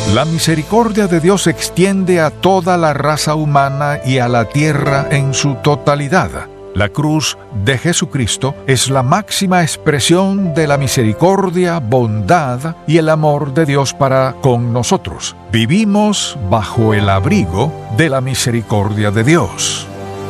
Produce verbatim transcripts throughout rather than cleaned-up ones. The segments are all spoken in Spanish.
La misericordia de Dios se extiende a toda la raza humana y a la tierra en su totalidad. La cruz de Jesucristo es la máxima expresión de la misericordia, bondad y el amor de Dios para con nosotros. Vivimos bajo el abrigo de la misericordia de Dios.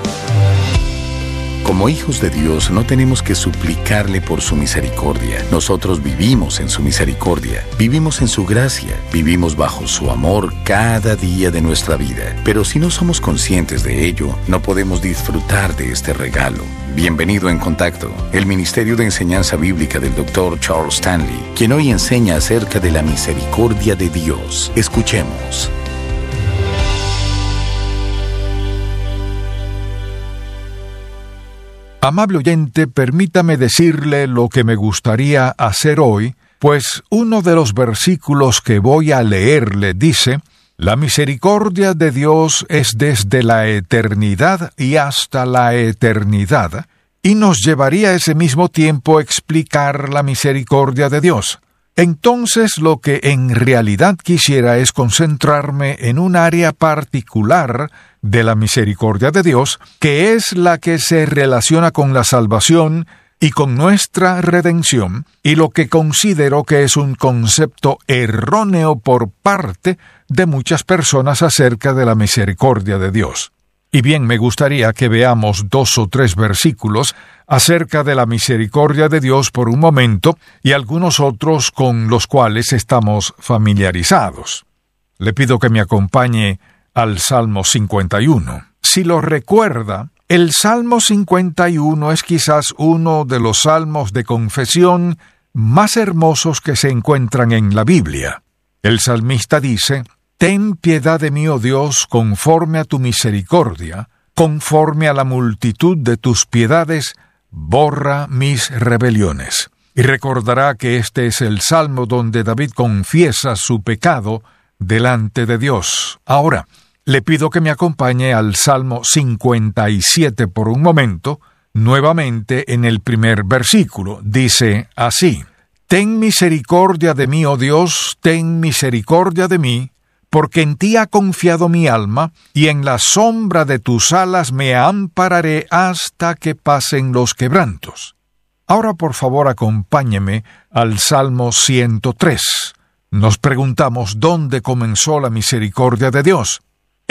Como hijos de Dios, no tenemos que suplicarle por su misericordia. Nosotros vivimos en su misericordia, vivimos en su gracia, vivimos bajo su amor cada día de nuestra vida. Pero si no somos conscientes de ello, no podemos disfrutar de este regalo. Bienvenido en Contacto, el Ministerio de Enseñanza Bíblica del doctor Charles Stanley, quien hoy enseña acerca de la misericordia de Dios. Escuchemos. Amable oyente, permítame decirle lo que me gustaría hacer hoy, pues uno de los versículos que voy a leerle dice: «La misericordia de Dios es desde la eternidad y hasta la eternidad», y nos llevaría ese mismo tiempo a explicar la misericordia de Dios. Entonces, lo que en realidad quisiera es concentrarme en un área particular de la misericordia de Dios, que es la que se relaciona con la salvación y con nuestra redención, y lo que considero que es un concepto erróneo por parte de muchas personas acerca de la misericordia de Dios. Y bien, me gustaría que veamos dos o tres versículos acerca de la misericordia de Dios por un momento y algunos otros con los cuales estamos familiarizados. Le pido que me acompañe al Salmo cincuenta y uno. Si lo recuerda, el Salmo cincuenta y uno es quizás uno de los salmos de confesión más hermosos que se encuentran en la Biblia. El salmista dice: «Ten piedad de mí, oh Dios, conforme a tu misericordia, conforme a la multitud de tus piedades, borra mis rebeliones». Y recordará que este es el salmo donde David confiesa su pecado delante de Dios. Ahora, le pido que me acompañe al Salmo cincuenta y siete por un momento, nuevamente en el primer versículo. Dice así: «Ten misericordia de mí, oh Dios, ten misericordia de mí, porque en ti ha confiado mi alma, y en la sombra de tus alas me ampararé hasta que pasen los quebrantos». Ahora, por favor, acompáñeme al Salmo ciento tres. Nos preguntamos dónde comenzó la misericordia de Dios.